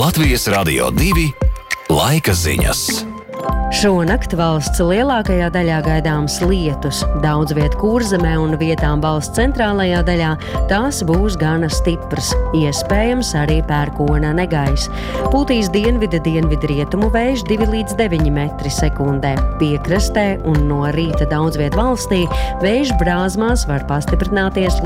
Latvijas Radio 2 laika ziņas. Šonakt valsts lielākajā daļā gaidāms lietus. Daudz viet Kurzemē un vietām valsts centrālajā daļā tās būs gana stipras. Iespējams arī pērkona negaiss. Pūtīs dienvidu-dienvidrietumu vējš 2 līdz 9 metri sekundē. Piekrastē un no rīta daudz viet valstī vējš brāzmās var pastiprināties